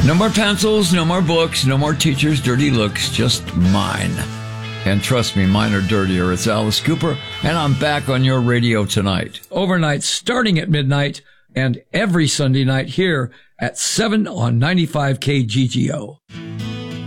No more pencils, no more books, no more teachers' dirty looks, just mine. And trust me, mine are dirtier. It's Alice Cooper, and I'm back on your radio tonight. Overnight, starting at midnight, and every Sunday night here at 7 on 95 KGGO.